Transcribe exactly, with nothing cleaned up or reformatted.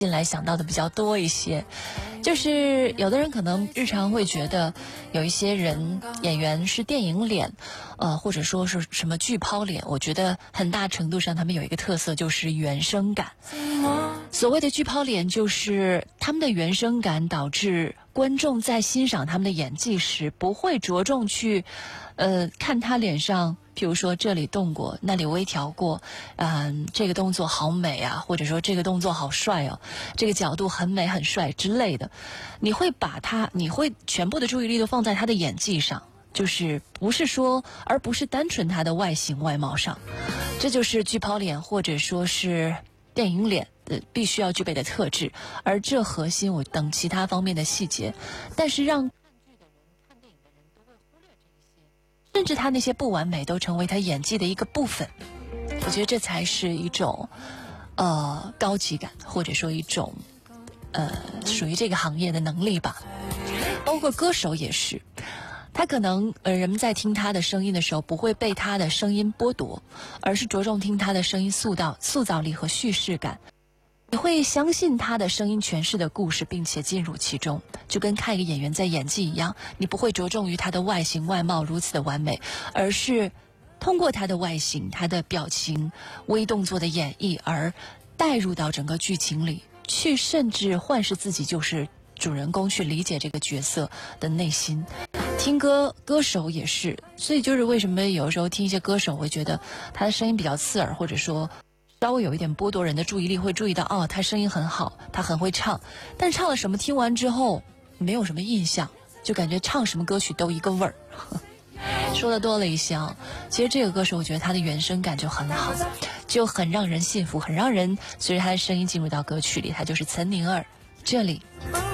进来想到的比较多一些。就是有的人可能日常会觉得有一些人演员是电影脸，呃，或者说是什么巨抛脸，我觉得很大程度上他们有一个特色，就是原声感。所谓的巨抛脸，就是他们的原声感导致观众在欣赏他们的演技时，不会着重去呃看他脸上，比如说这里动过，那里微调过，嗯、呃，这个动作好美啊，或者说这个动作好帅哦，这个角度很美很帅之类的。你会把他，你会全部的注意力都放在他的演技上，就是不是说，而不是单纯他的外形外貌上。这就是巨抛脸或者说是电影脸呃必须要具备的特质，而这核心我等其他方面的细节，但是让看剧的人、看电影的人都会忽略这一些，甚至他那些不完美都成为他演技的一个部分。我觉得这才是一种呃高级感，或者说一种呃属于这个行业的能力吧。包括歌手也是。他可能呃，人们在听他的声音的时候，不会被他的声音剥夺，而是着重听他的声音塑造塑造力和叙事感。你会相信他的声音诠释的故事，并且进入其中，就跟看一个演员在演技一样，你不会着重于他的外形外貌如此的完美，而是通过他的外形、他的表情、微动作的演绎而带入到整个剧情里去，甚至幻视自己就是主人公，去理解这个角色的内心。听歌歌手也是，所以就是为什么有时候听一些歌手会觉得他的声音比较刺耳，或者说稍微有一点剥夺人的注意力，会注意到哦，他声音很好，他很会唱，但唱了什么听完之后没有什么印象，就感觉唱什么歌曲都一个味儿。说的多了一些啊，其实这个歌手我觉得他的原声感就很好，就很让人信服，很让人随着他的声音进入到歌曲里。他就是岑宁儿，这里。